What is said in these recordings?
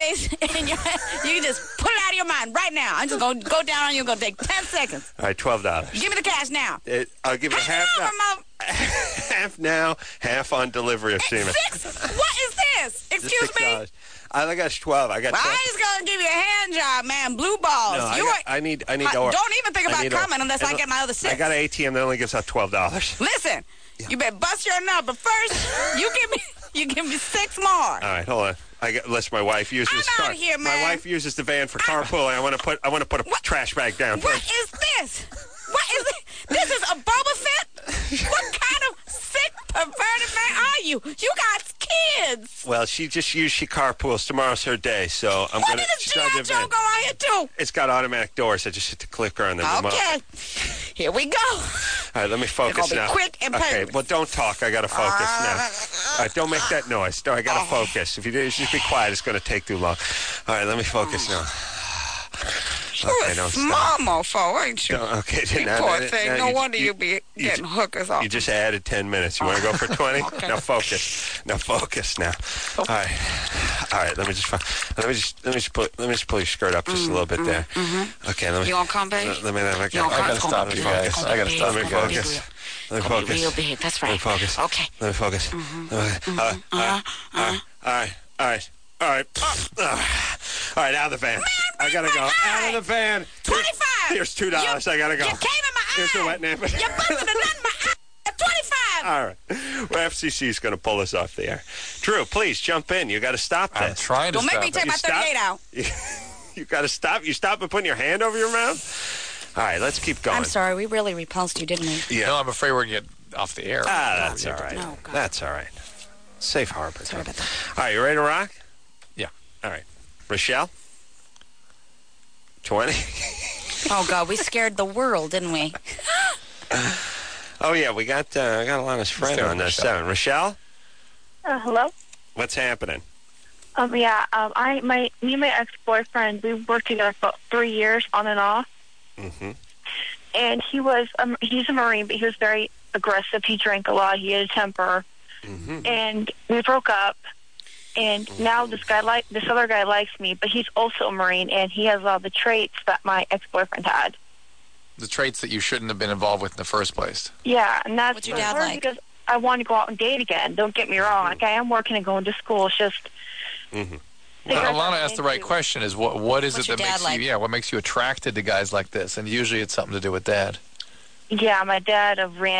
face, and you can just pull it out of your mind right now. I'm just going to go down on you. It's going to take 10 seconds. All right, $12. Give me the cash now. I'll give you half now. Half now, half on delivery of semen. What is this? Excuse me? I got 12. I got 12. I was going to give you a hand job, man. Blue balls. No, I need don't even think about coming unless I get my other 6. I got an ATM that only gives out $12. Listen, you better bust your nut, but first, you give me 6 more. All right, hold on. Unless my wife uses I'm out here, man. My wife uses the van for carpooling. I want to put a trash bag down. What is this? What is it? This is a Boba Fett? What kind of sick, perverted man are you? You got kids. Well, she carpools. Tomorrow's her day, so I'm going to... What does G.I. Joe go out here do? It's got automatic doors. I just hit the clicker on the remote. Okay. Here we go. All right, let me focus now. Be quick and okay, well, don't talk. I got to focus now. All right, don't make that noise. I got to focus. If you just be quiet, it's going to take too long. All right, let me focus now. You're a small mofo, ain't you? Okay, poor thing. No wonder you be getting hookers off. You just added 10 minutes. You want to go for 20? Okay. Now focus. Now focus. Now. All right. Let me just pull your skirt up just a little bit there. Okay. Let me. You want to come, baby? I gotta stop you guys. I gotta stop you guys. Let me focus. Real big. That's right. Let me focus. Okay. Let me focus. All right. All right, out of the van. I gotta go. Out of the van. 25. Here's $2. I gotta go. You came in my eye. Here's the wet napkin. You busted a nut in my eye. 25. All right. Well, FCC is going to pull us off the air. Drew, please jump in. You got to stop this. I'm trying to stop. Don't make me take my 38 out. You got to stop. You stop and putting your hand over your mouth? All right, let's keep going. I'm sorry. We really repulsed you, didn't we? Yeah. No, I'm afraid we're going to get off the air. That's all right. Oh, God. That's all right. Safe harbor. Sorry about that. All right, you ready to rock? Yeah. All right. Rochelle? 20? Oh, God, we scared the world, didn't we? Oh, yeah, we got Alana's friend on the 7. Rochelle? Hello? What's happening? Me and my ex-boyfriend, we worked together for 3 years on and off. Mm-hmm. And he's a Marine, but he was very aggressive. He drank a lot. He had a temper. Mm-hmm. And we broke up. And now this other guy likes me, but he's also a Marine, and he has all the traits that my ex-boyfriend had. The traits that you shouldn't have been involved with in the first place. Yeah, and that's What's your dad like? because I want to go out and date again. Don't get me wrong. Like, I am working and going to school. It's just... Mm-hmm. Well, Alana asked the right question: is what is What's it that your makes dad like? you? Yeah, what makes you attracted to guys like this? And usually it's something to do with Dad. Yeah, my dad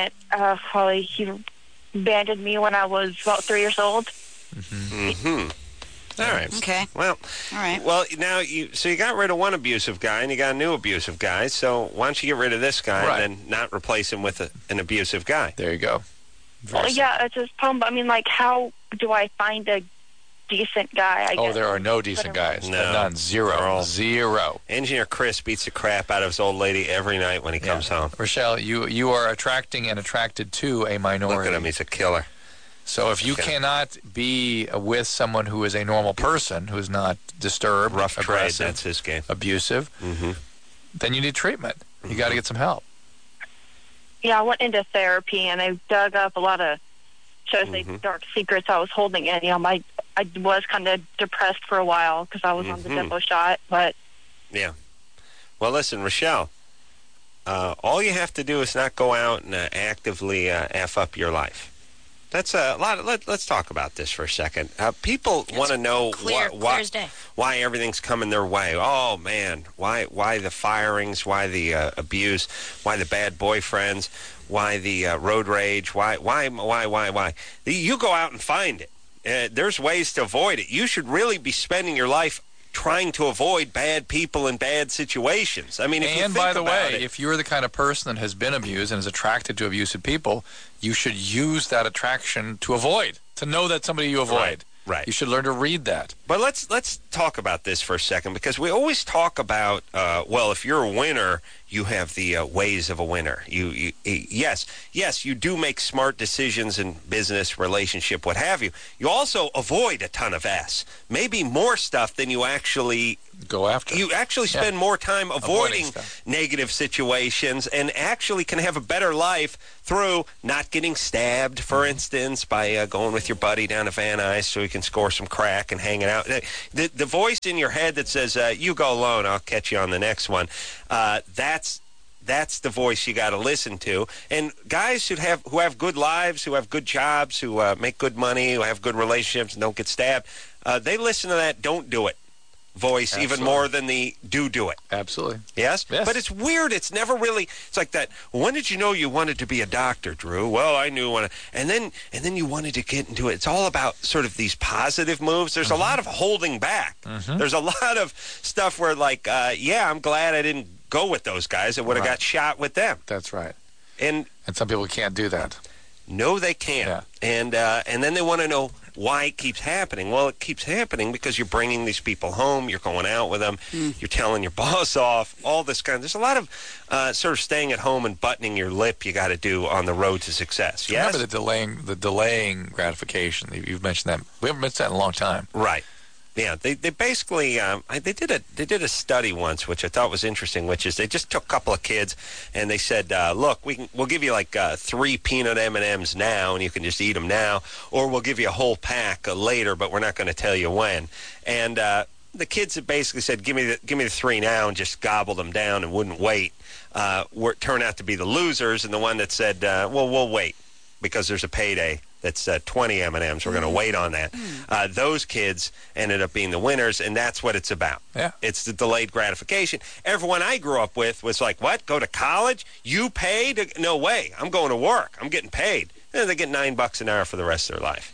he abandoned me when I was about 3 years old. Mm-hmm. All right. Okay. Well, all right. Well, now you got rid of one abusive guy and you got a new abusive guy. So why don't you get rid of this guy and then not replace him with an abusive guy? There you go. Yeah, it's his problem. But I mean, like, how do I find a decent guy? I guess. There are no decent guys. No. None. Zero. Engineer Chris beats the crap out of his old lady every night when he comes home. Rochelle, you are attracting and attracted to a minority. Look at him. He's a killer. So if you cannot be with someone who is a normal person, who is not disturbed, rough trade, aggressive, that's his game, abusive, then you need treatment. You got to get some help. Yeah, I went into therapy and I dug up a lot of, dark secrets I was holding in. You know, I was kind of depressed for a while because I was on the depot shot, but... Yeah. Well, listen, Rochelle, all you have to do is not go out and actively F up your life. That's a lot. Let's talk about this for a second. People want to know why everything's coming their way. Oh man, why the firings? Why the abuse? Why the bad boyfriends? Why the road rage? Why? You go out and find it. There's ways to avoid it. You should really be spending your life trying to avoid bad people and bad situations. I mean, if you think by the about way, if you're the kind of person that has been abused and is attracted to abusive people, you should use that attraction to avoid, to know that somebody you avoid. Right. You should learn to read that. But let's talk about this for a second, because we always talk about, if you're a winner, you have the ways of a winner. Yes, you do make smart decisions in business, relationship, what have you. You also avoid a ton of S, maybe more stuff than you actually go after. You actually spend more time avoiding negative situations and actually can have a better life through not getting stabbed, for instance, by going with your buddy down to Van Nuys so you can score some crack and hanging out. The voice in your head that says, you go alone, I'll catch you on the next one, that's the voice you got to listen to. And guys who have good lives, who have good jobs, who make good money, who have good relationships and don't get stabbed, they listen to that don't do it voice even more than the do it. Absolutely. Yes? But it's weird. It's never really, it's like that. When did you know you wanted to be a doctor, Drew? Well, I knew when, and then you wanted to get into it. It's all about sort of these positive moves. There's a lot of holding back. There's a lot of stuff where like, I'm glad I didn't go with those guys. I would have got shot with them. That's right. And some people can't do that. No, they can't. Yeah. And then they want to know why it keeps happening. Well, it keeps happening because you're bringing these people home, you're going out with them, you're telling your boss off, all this kind of... There's a lot of sort of staying at home and buttoning your lip you got to do on the road to success. Yes? Remember the delaying gratification. You've mentioned that. We haven't mentioned that in a long time. Right. Yeah, they basically they did a study once, which I thought was interesting, which is they just took a couple of kids and they said, look, we'll give you like 3 peanut M&Ms now, and you can just eat them now, or we'll give you a whole pack later, but we're not going to tell you when. And the kids had basically said, give me the 3 now, and just gobbled them down and wouldn't wait. Turned out to be the losers, and the one that said, well, we'll wait because there's a payday. That's 20 M&Ms. We're going to wait on that. Those kids ended up being the winners, and that's what it's about. Yeah. It's the delayed gratification. Everyone I grew up with was like, what? Go to college? You paid? No way. I'm going to work. I'm getting paid. And they get $9 an hour for the rest of their life.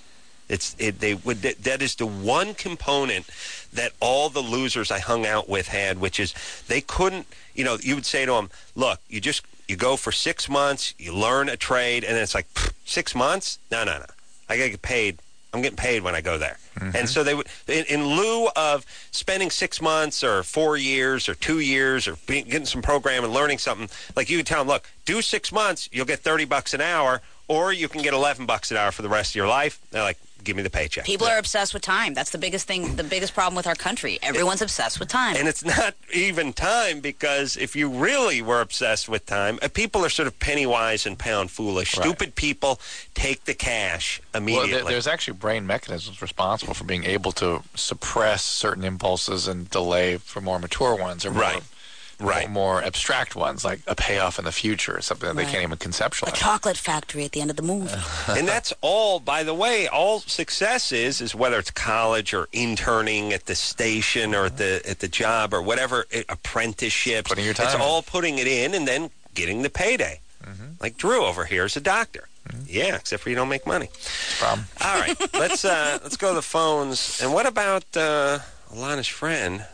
That is the one component that all the losers I hung out with had, which is they couldn't, you would say to them, look, you go for 6 months, you learn a trade, and then it's like, 6 months? No. I got to get paid. I'm getting paid when I go there. And so they would, in lieu of spending 6 months or 4 years or 2 years or getting some program and learning something, like you could tell them, look, do 6 months, you'll get $30 an hour, or you can get $11 an hour for the rest of your life. They're like, give me the paycheck. People are obsessed with time. That's the biggest thing, the biggest problem with our country. Everyone's obsessed with time. And it's not even time, because if you really were obsessed with time, people are sort of penny wise and pound foolish. Right. Stupid people take the cash immediately. Well, there's actually brain mechanisms responsible for being able to suppress certain impulses and delay for more mature ones, or more abstract ones, like a payoff in the future, something that they can't even conceptualize. A chocolate factory at the end of the movie. And that's all, by the way, all success is whether it's college or interning at the station or at the job or whatever, apprenticeships. Putting your time it's in. all putting it in and then getting the payday. Like Drew over here is a doctor. Yeah, except for you don't make money. Problem. All right, let's go to the phones. And what about Alana's friend?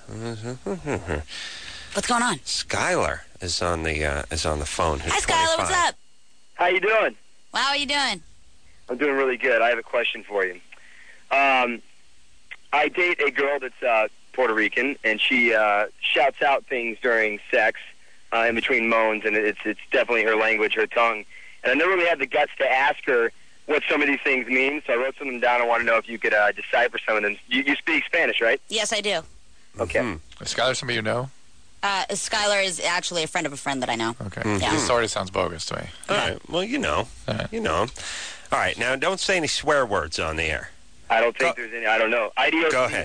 What's going on? Skylar is on the phone. Hi, Skylar. What's up? How you doing? Well, how are you doing? I'm doing really good. I have a question for you. I date a girl that's Puerto Rican, and she shouts out things during sex in between moans, and it's definitely her language, her tongue. And I never really had the guts to ask her what some of these things mean, so I wrote some of them down. I want to know if you could decipher some of them. You speak Spanish, right? Yes, I do. Okay. Is Skylar somebody you know? Skylar is actually a friend of a friend that I know. Okay. Yeah. This already sounds bogus to me. All right. Well, you know. All right. Now, don't say any swear words on the air. I don't think there's any. I don't know. Go ahead.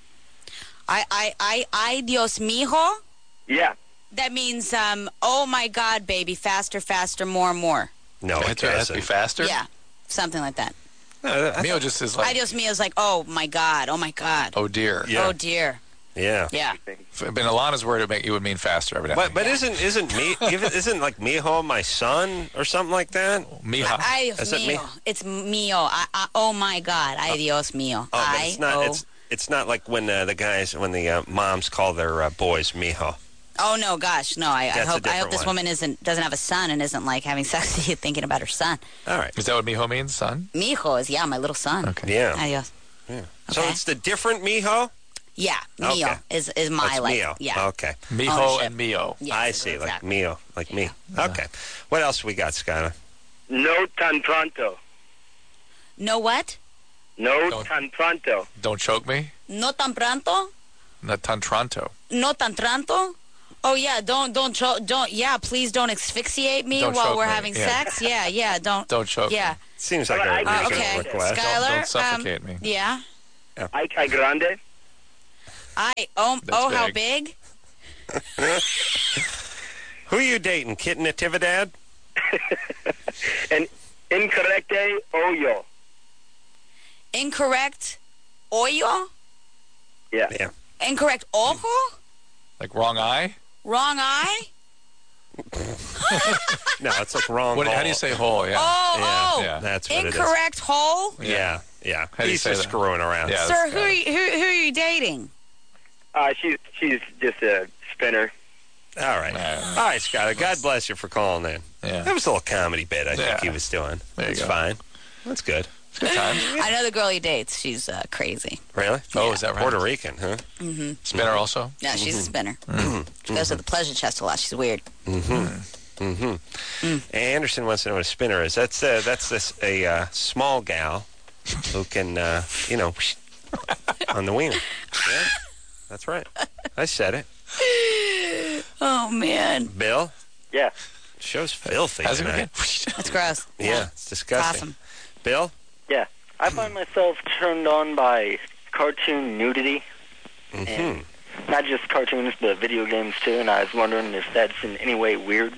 I Dios mijo? Yeah. That means, oh my God, baby, faster, faster, more, more. No, it has to be faster? Yeah, something like that. Mio just is like... Ay Dios mío is like, oh my God, oh my God. Oh dear. Yeah. Oh dear. Yeah. Yeah. But in Alana's word, it would mean faster, evidently. But isn't like mijo my son or something like that? Mija. Ay Dios mío. It's mío. Oh my God. Ay Dios mío. Oh, but it's not. It's not like when the moms call their boys mijo. Oh no, gosh, no! I hope this one. woman doesn't have a son and isn't like having sex with you thinking about her son. All right. Is that what mijo means, son? Mijo is my little son. Okay. Yeah. Adios. Yeah. Okay. So it's the different mijo. Yeah, Mio Okay. is my That's like. Mio. Yeah. Okay. Miho Ownership. and Mio. Yes, I see, exactly. like Mio, like me. Okay. What else we got, Skylar? No tan pronto. No what? No Don't- tan pronto. Don't choke me. No tan pronto? Not tan Toronto. No tan pronto? Oh yeah, don't please don't asphyxiate me Don't while choke we're me, having yeah. sex. Yeah, don't. Don't choke Yeah. me. Seems like a I- reasonable Okay. request. Skylar, Don't suffocate me. Yeah. Ay grande. Oh, how big. big? Who are you dating? Kit Natividad? And incorrecte hoyo. Incorrect oyo? Yeah. Yeah. Incorrect ojo? Like wrong eye? Wrong eye? No, it's like wrong. What, how hole. do you say hole? Yeah. Oh, yeah. That's what incorrect hole? it is. Yeah. How do you He's say just that? screwing around. Yeah. Sir, that's who are you dating? She's just a spinner. All right. All right, Skylar. God bless you for calling in. Yeah. That was a little comedy bit I think Yeah. he was doing. There you That's go. fine. That's good. It's good times. I know the girl he dates. She's crazy. Really? Oh, is that right? Puerto Rican, huh? Spinner also? Yeah, she's a spinner. Mm-hmm. She goes to the pleasure chest a lot. She's weird. Anderson wants to know what a spinner is. That's a small gal who can, on the wiener. Yeah, that's right. I said it. Oh, man. Bill? Yeah. Show's filthy How's it tonight. going? That's gross. Yeah, it's disgusting. Awesome. Bill? Yeah, I find myself turned on by cartoon nudity, and not just cartoons, but video games too. And I was wondering if that's in any way weird.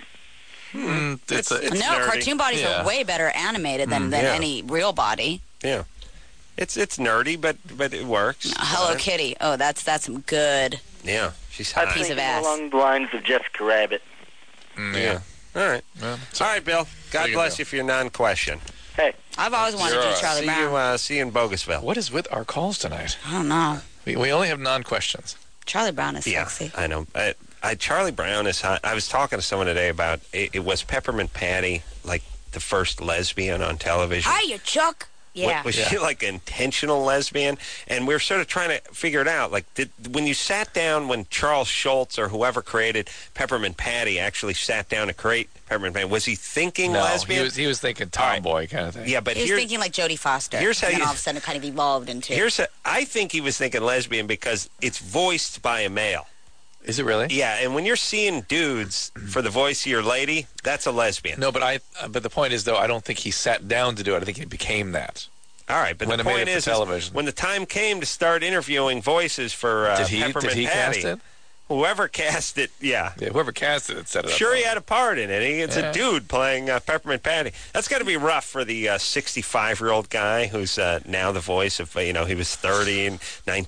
It's No, nerdy. cartoon bodies Yeah. are way better animated than Yeah. any real body. Yeah. It's nerdy, but it works. Hello Kitty. Oh, that's some good. Yeah, she's I hot. Piece think of ass. along the lines of Jessica Rabbit. Yeah. All right. Well, All right, Bill. God you bless go. you for your non-question. Hey, I've always wanted to do Charlie Brown. See you in Bogusville. What is with our calls tonight? I don't know. We only have non-questions. Charlie Brown is Yeah, sexy. I know. Charlie Brown is hot. I was talking to someone today about it was Peppermint Patty, like the first lesbian on television. Hiya, Chuck. Yeah. Was she like an intentional lesbian? And we were sort of trying to figure it out. Like, when you sat down, when Charles Schultz or whoever created Peppermint Patty actually sat down to create Peppermint Patty, was he thinking No, lesbian? he was thinking tomboy kind of thing. Yeah, but He was here's, thinking like Jodie Foster. here's how and then you- all of a sudden it kind of evolved into. I think he was thinking lesbian because it's voiced by a male. Is it really? Yeah, and when you're seeing dudes for the voice of your lady, that's a lesbian. No, but the point is though, I don't think he sat down to do it. I think he became that. All right, but When the it made point it for is television. when the time came to start interviewing voices for Did he Peppermint cast Patty, it? whoever cast it, yeah. Yeah, whoever cast it set it up. Sure, he had a part in it. It's Yeah. a dude playing Peppermint Patty. That's got to be rough for the 65-year-old guy who's now the voice of, he was 30 in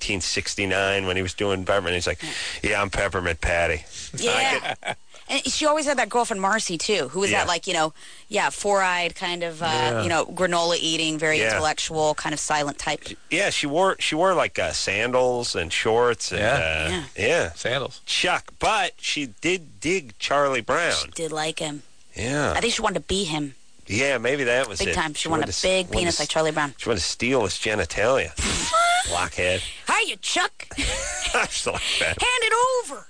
1969 when he was doing Peppermint. He's like, yeah, I'm Peppermint Patty. Yeah. And she always had that girlfriend Marcy too, who was Yeah. that like four-eyed kind of granola eating, very Yeah. intellectual, kind of silent type. Yeah, she wore like sandals and shorts. And, yeah. Sandals. Chuck. But she did dig Charlie Brown. Did like him. Yeah. I think she wanted to be him Yeah, maybe that was big it. time. She wanted a big penis like Charlie Brown. She wanted to steal his genitalia. Blockhead. Hiya, Chuck. I just like that. Hand it over.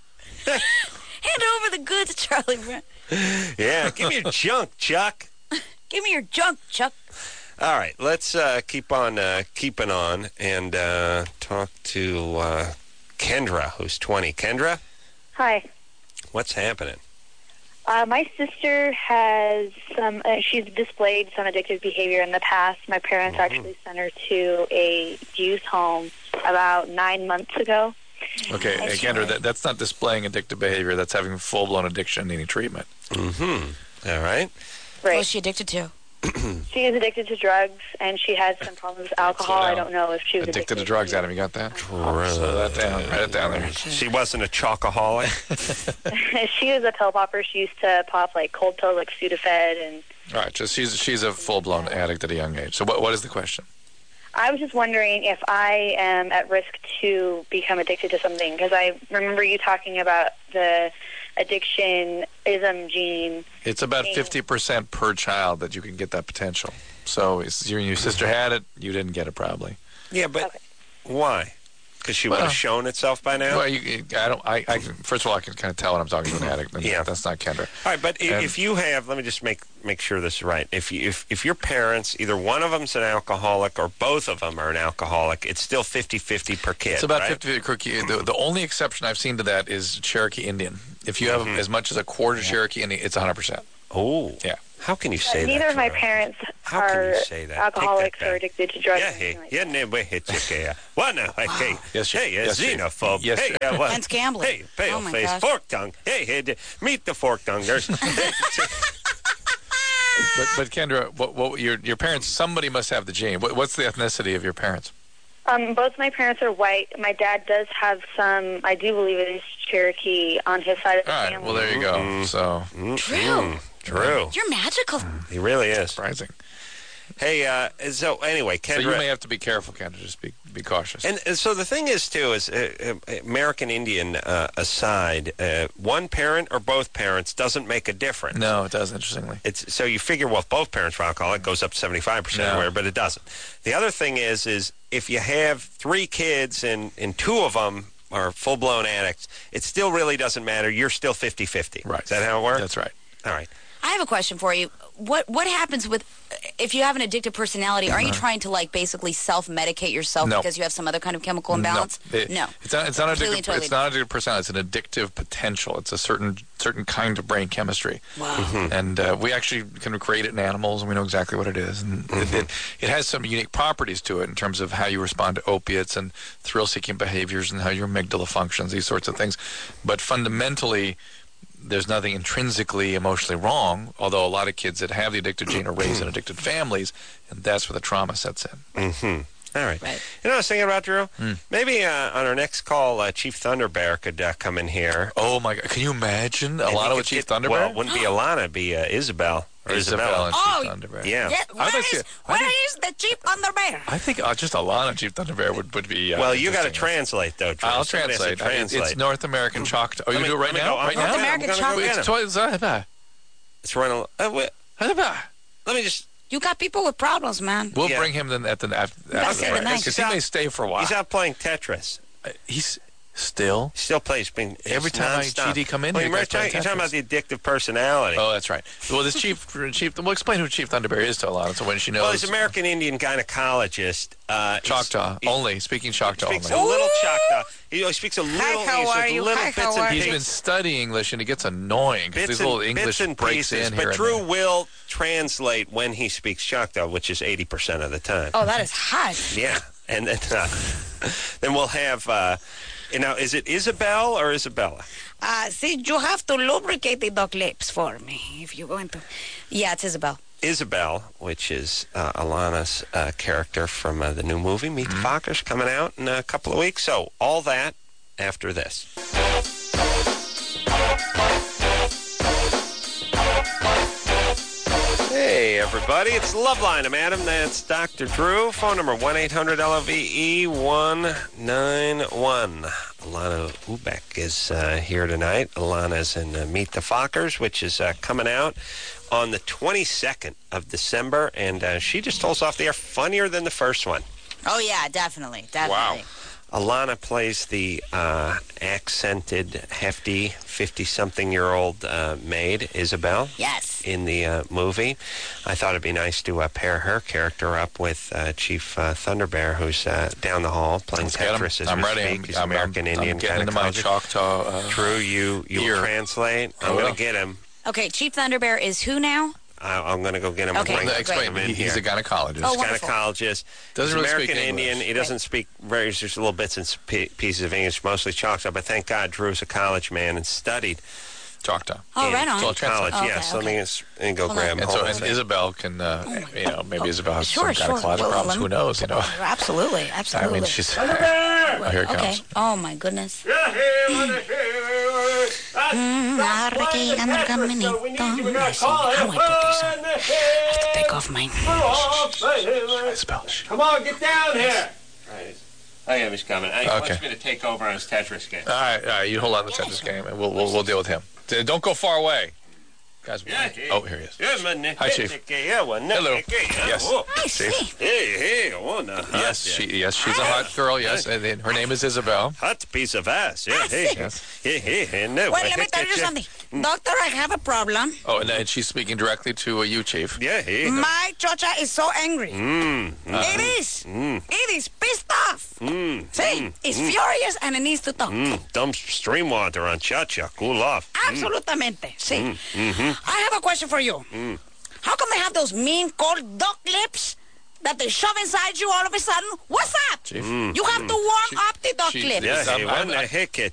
Hand over the goods, Charlie Brown. Yeah, give me your junk, Chuck. Give me your junk, Chuck. All right, let's keep on keeping on and talk to Kendra, who's 20. Kendra, Hi. what's happening? My sister has she's displayed some addictive behavior in the past. My parents actually sent her to a youth home about 9 months ago. Okay, That's Kendra, right. that's not displaying addictive behavior. That's having full-blown addiction needing treatment. Mm-hmm. All right. Right. What's she addicted to? She is addicted to drugs, and she has some problems with alcohol. I don't know if she was Addicted to drugs, Adam. You got that? Drugs. Slow that down. Write it down there. She wasn't a chocoholic. She was a pill popper. She used to pop like cold pills like Sudafed, and All right, so she's a full-blown addict at a young age. So what is the question? I was just wondering if I am at risk to become addicted to something, because I remember you talking about the addiction-ism gene. It's about 50% per child that you can get that potential. So your sister had it, you didn't get it probably. Yeah, but Okay. why? Because she would have shown itself by now? Well, first of all, I can kind of tell when I'm talking to an addict. That's not Kendra. All right, but if you have, let me just make sure this is right. If your parents, either one of them's an alcoholic or both of them are an alcoholic, it's still 50-50 per kid, It's about right? 50-50 per kid. The only exception I've seen to that is Cherokee Indian. If you have as much as a quarter Cherokee Indian, it's 100%. Oh. Yeah. How can you say that? Neither of my parents are alcoholics or addicted to drugs. Xenophobe. Yes, And gambling. Hey, pale-face, fork tongue. Hey, meet the fork tonguers. But Kendra, what your parents? Somebody must have the gene. What's the ethnicity of your parents? Both my parents are white. My dad does have some, I do believe it is Cherokee on his side of the family. All right, well, there you go. So True. You're magical. He really is. Surprising. Hey, so anyway, Kendra... So you may have to be careful, Kendra. Just be cautious. And so the thing is, too, is American Indian aside, one parent or both parents doesn't make a difference. No, it does, interestingly. So you figure, well, if both parents are alcoholic, it goes up to 75% everywhere, but it doesn't. The other thing is if you have 3 kids and 2 of them are full-blown addicts, it still really doesn't matter. You're still 50-50. Right. Is that how it works? That's right. All right. I have a question for you. What happens with if you have an addictive personality? Are you trying to basically self-medicate yourself because you have some other kind of chemical imbalance? No. It's not addictive. It's not addictive personality. It's an addictive potential. It's a certain kind of brain chemistry. Wow. And we actually can create it in animals, and we know exactly what it is. And it has some unique properties to it in terms of how you respond to opiates and thrill-seeking behaviors and how your amygdala functions, these sorts of things. But fundamentally, there's nothing intrinsically emotionally wrong, although a lot of kids that have the addicted gene are raised in addicted families, and that's where the trauma sets in. All right. You know what I was thinking about, Drew? Maybe on our next call, Chief Thunderbear could come in here. Oh, my God. Can you imagine Alana with Chief Thunderbear? Well, it wouldn't be Alana. It'd be Isabel. Or Isabella and Chief Thunderbear. Yeah. Where is the Chief Thunderbear? I think just Alana Chief Thunderbear would be. Well, you got to translate, though, Drew. I'll translate. It's North American Choctaw. Oh, you do it right now? Right now? North American Choctaw. It's running. Let me just. You got people with problems, man. We'll bring him then after the break, because he may stay for a while. He's out playing Tetris. He's still plays. Every time GD come in, you're talking about the addictive personality. Oh, that's right. Well, this Chief. We'll explain who Chief Thunderbear is to Alana, so when she knows. Well, he's American Indian gynecologist. Choctaw only, speaking Choctaw only. Speaks a little Choctaw. He speaks a little. How are you? He's been studying English, and it gets annoying because these little English breaks in here. But Drew will translate when he speaks Choctaw, which is 80% of the time. Oh, that is hot. Yeah, and then we'll have. Now, is it Isabel or Isabella? See, you have to lubricate the duck lips for me if you're going to. Yeah, it's Isabel. Isabel, which is Alana's character from the new movie, Meet the Fockers, coming out in a couple of weeks. So, all that after this. Hey, everybody. It's Loveline. I'm Adam. That's Dr. Drew. Phone number 1-800-LOVE-191. Alana Ubek is here tonight. Alana's in Meet the Fockers, which is coming out on the 22nd of December. And she just told us off the air funnier than the first one. Oh, yeah, definitely. Wow. Alana plays the accented, hefty, 50-something-year-old maid, Isabel. Yes. In the movie. I thought it'd be nice to pair her character up with Chief Thunderbear, who's down the hall playing Tetris as we speak. He's American Indian. I'm getting into my Choctaw True, you will translate. I'm going to get him. Okay, Chief Thunderbear is who now? I'm going to go get him. Okay, explain. He's a gynecologist. Oh, gynecologist. Doesn't He's really American speak Indian. English. He doesn't speak very just little bits and pieces of English, mostly Choctaw. But thank God, Drew's a college man and studied Choctaw. Oh, right on. College, Oh, yes. okay. Let me go grab him. And Isabel can, maybe Isabel has some gynecological problems. Who knows? Absolutely. I mean, she's. Here it comes. Okay. Oh my goodness. I have to take off my. Isabel. Come on, get down here. Oh yeah, he's coming. He wants me to take over on his Tetris game. All right. You hold on to the Tetris game, and we'll deal with him. Don't go far away. Guys, oh, here he is. Hi, Chief. Hello. Yes, Chief. Hey, Yes, she's a hot girl. Yes, and her name is Isabel. Hot piece of ass. Yeah, hey. Yes. Hey. Well, let me tell you something. Doctor, I have a problem. Oh, and she's speaking directly to you, Chief. Yeah, hey. My chocha is so angry. It is. It is pissed off. See, it's furious and it needs to talk. Dump stream water on cha-cha. Cool off. Absolutamente. See, I have a question for you. How come they have those mean, cold duck lips that they shove inside you all of a sudden? What's up? Chief. You have to warm up the duck lips. Yeah, hey, when the heck